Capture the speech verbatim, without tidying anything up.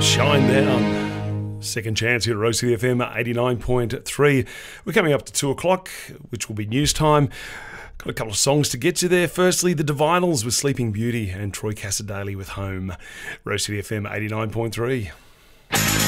Shine Down. Second chance here at Rose City F M eighty-nine point three. We're coming up to two o'clock, which will be news time. Got a couple of songs to get to there. Firstly, the Divinals with Sleeping Beauty and Troy Cassar-Daley with Home. Rose City F M eighty-nine point three.